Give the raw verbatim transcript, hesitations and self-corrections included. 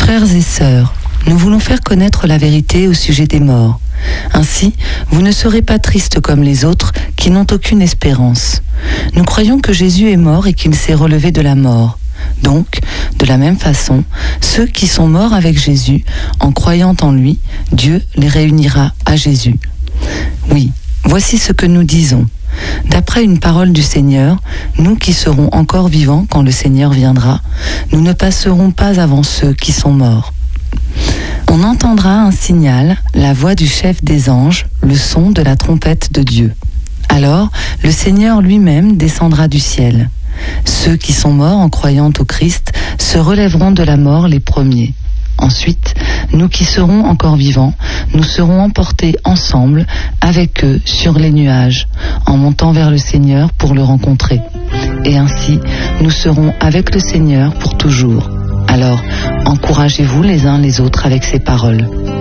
Frères et sœurs, nous voulons faire connaître la vérité au sujet des morts. Ainsi, vous ne serez pas tristes comme les autres qui n'ont aucune espérance. Nous croyons que Jésus est mort et qu'il s'est relevé de la mort. Donc, de la même façon, ceux qui sont morts avec Jésus, en croyant en lui, Dieu les réunira à Jésus. Oui, voici ce que nous disons. D'après une parole du Seigneur, nous qui serons encore vivants quand le Seigneur viendra, nous ne passerons pas avant ceux qui sont morts. On entendra un signal, la voix du chef des anges, le son de la trompette de Dieu. Alors, le Seigneur lui-même descendra du ciel. Ceux qui sont morts en croyant au Christ se relèveront de la mort les premiers. Ensuite, nous qui serons encore vivants, nous serons emportés ensemble avec eux sur les nuages, en montant vers le Seigneur pour le rencontrer. Et ainsi, nous serons avec le Seigneur pour toujours. Alors, encouragez-vous les uns les autres avec ces paroles.